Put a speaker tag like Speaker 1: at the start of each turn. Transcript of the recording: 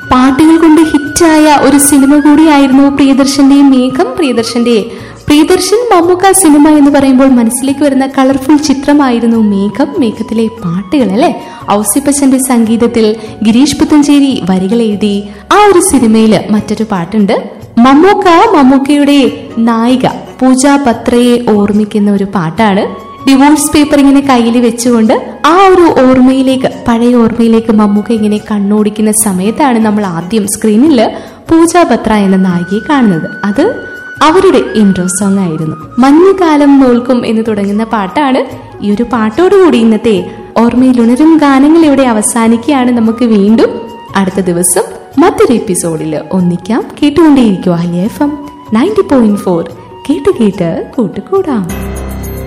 Speaker 1: പാട്ടുകൾ കൊണ്ട് ഹിറ്റായ ഒരു സിനിമ കൂടിയായിരുന്നു പ്രിയദർശന്റെ മേഘം. പ്രിയദർശൻ മമ്മൂക്ക സിനിമ എന്ന് പറയുമ്പോൾ മനസ്സിലേക്ക് വരുന്ന കളർഫുൾ ചിത്രമായിരുന്നു മേഘം. മേഘത്തിലെ പാട്ടുകൾ അല്ലെ, ഔസിപ്പച്ചന്റെ സംഗീതത്തിൽ ഗിരീഷ് പുത്തഞ്ചേരി വരികൾ എഴുതി ആ ഒരു സിനിമയില് മറ്റൊരു പാട്ടുണ്ട്. മമ്മൂക്കയുടെ നായിക പൂജ ബത്രയെ ഓർമ്മിക്കുന്ന ഒരു പാട്ടാണ്. ഡിവോഴ്സ് പേപ്പർ ഇങ്ങനെ കയ്യിൽ വെച്ചുകൊണ്ട് ആ ഒരു പഴയ ഓർമ്മയിലേക്ക് മമ്മൂക്ക ഇങ്ങനെ കണ്ണോടിക്കുന്ന സമയത്താണ് നമ്മൾ ആദ്യം സ്ക്രീനിൽ പൂജ ബത്ര എന്ന നായികയെ കാണുന്നത്. അത് അവരുടെ ഇൻട്രോ സോങ് ആയിരുന്നു. മഞ്ഞുകാലം നോൽക്കും എന്ന് തുടങ്ങുന്ന പാട്ടാണ്. ഈ ഒരു പാട്ടോടുകൂടി ഇന്നത്തെ ഓർമ്മയിൽ ഉണരും ഗാനങ്ങൾ ഇവിടെ അവസാനിക്കുകയാണ്. നമുക്ക് വീണ്ടും അടുത്ത ദിവസം മറ്റൊരു എപ്പിസോഡിൽ ഒന്നിക്കാം. കേട്ടുകൊണ്ടേയിരിക്കും FM 90.4. കേട്ട് കൂട്ടുകൂടാം.